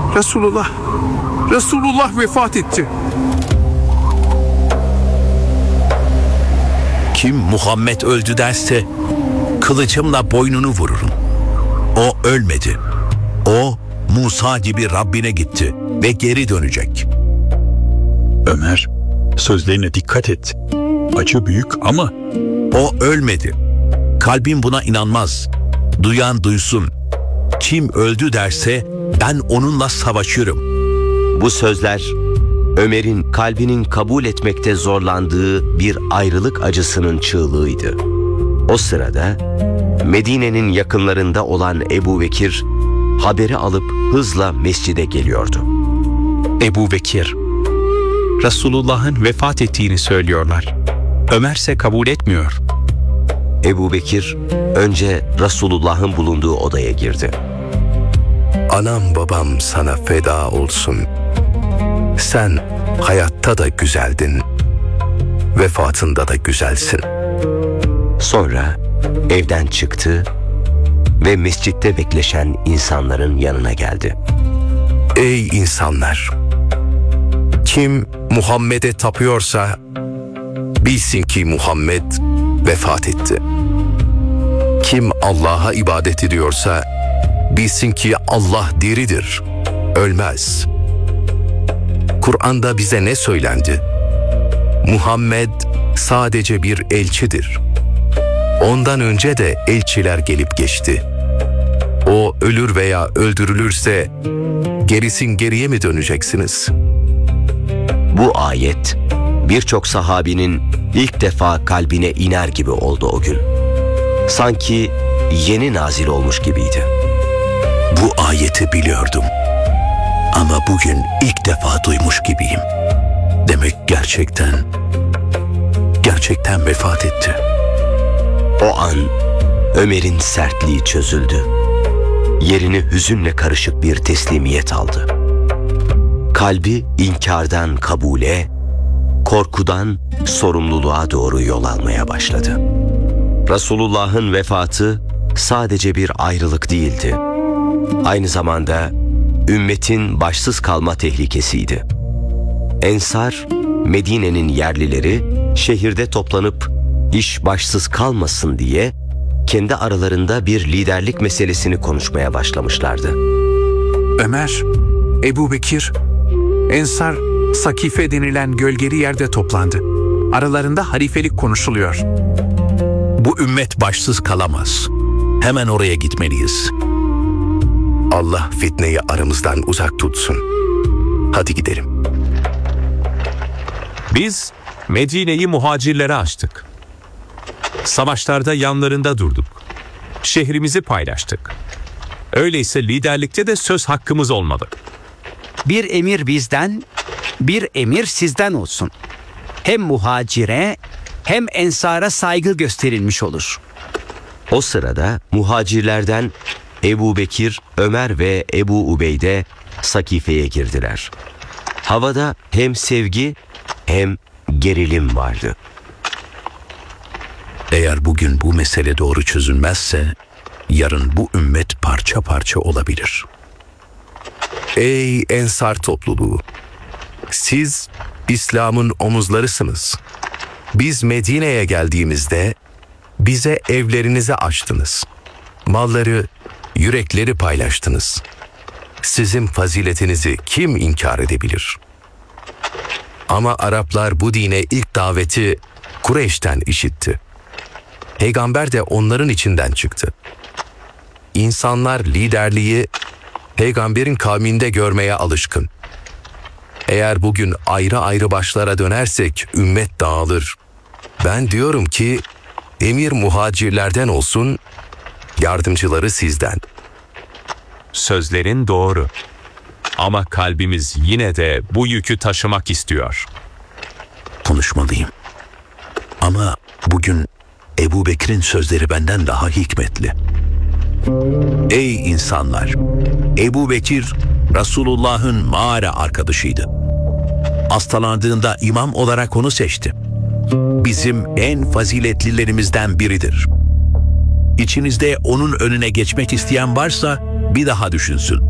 Resulullah vefat etti. Kim Muhammed öldü derse kılıcımla boynunu vururum. O ölmedi. O Musa gibi Rabbine gitti ve geri dönecek. Ömer, sözlerine dikkat et. Acı büyük ama O ölmedi. Kalbim buna inanmaz. Duyan duysun. Kim öldü derse ben onunla savaşırım. Bu sözler Ömer'in kalbinin kabul etmekte zorlandığı bir ayrılık acısının çığlığıydı. O sırada Medine'nin yakınlarında olan Ebu Bekir haberi alıp hızla mescide geliyordu. Ebu Bekir, Resulullah'ın vefat ettiğini söylüyorlar. Ömer ise kabul etmiyor. Ebu Bekir önce Resulullah'ın bulunduğu odaya girdi. Anam babam sana feda olsun. Sen hayatta da güzeldin, vefatında da güzelsin. Sonra evden çıktı ve mescitte bekleşen insanların yanına geldi. Ey insanlar! Kim Muhammed'e tapıyorsa bilsin ki Muhammed vefat etti. Kim Allah'a ibadet ediyorsa bilsin ki Allah diridir, ölmez. Kur'an'da bize ne söylendi? Muhammed sadece bir elçidir. Ondan önce de elçiler gelip geçti. O ölür veya öldürülürse gerisin geriye mi döneceksiniz? Bu ayet birçok sahabinin ilk defa kalbine iner gibi oldu o gün. Sanki yeni nazil olmuş gibiydi. Bu ayeti biliyordum. Ama bugün ilk defa duymuş gibiyim. Demek gerçekten vefat etti. O an Ömer'in sertliği çözüldü. Yerini hüzünle karışık bir teslimiyet aldı. Kalbi inkardan kabule, korkudan sorumluluğa doğru yol almaya başladı. Resulullah'ın vefatı sadece bir ayrılık değildi. Aynı zamanda ümmetin başsız kalma tehlikesiydi. Ensar, Medine'nin yerlileri şehirde toplanıp iş başsız kalmasın diye kendi aralarında bir liderlik meselesini konuşmaya başlamışlardı. Ömer, Ebu Bekir, Ensar, Sakife denilen gölgeli yerde toplandı. Aralarında halifelik konuşuluyor. Bu ümmet başsız kalamaz. Hemen oraya gitmeliyiz. Allah fitneyi aramızdan uzak tutsun. Hadi gidelim. Biz Medine'yi muhacirlere açtık. Savaşlarda yanlarında durduk. Şehrimizi paylaştık. Öyleyse liderlikte de söz hakkımız olmalı. Bir emir bizden, bir emir sizden olsun. Hem muhacire hem ensara saygı gösterilmiş olur. O sırada muhacirlerden Ebu Bekir, Ömer ve Ebu Ubeyde Sakife'ye girdiler. Havada hem sevgi hem gerilim vardı. Eğer bugün bu mesele doğru çözülmezse yarın bu ümmet parça parça olabilir. Ey Ensar topluluğu! Siz İslam'ın omuzlarısınız. Biz Medine'ye geldiğimizde bize evlerinizi açtınız. Malları, yürekleri paylaştınız. Sizin faziletinizi kim inkar edebilir? Ama Araplar bu dine ilk daveti Kureyş'ten işitti. Peygamber de onların içinden çıktı. İnsanlar liderliği peygamberin kavminde görmeye alışkın. Eğer bugün ayrı ayrı başlara dönersek ümmet dağılır. Ben diyorum ki emir muhacirlerden olsun, yardımcıları sizden. Sözlerin doğru. Ama kalbimiz yine de bu yükü taşımak istiyor. Konuşmalıyım. Ama bugün Ebu Bekir'in sözleri benden daha hikmetli. Ey insanlar! Ebu Bekir, Resulullah'ın mağara arkadaşıydı. Hastalandığında imam olarak onu seçti. Bizim en faziletlilerimizden biridir. İçinizde onun önüne geçmek isteyen varsa bir daha düşünsün.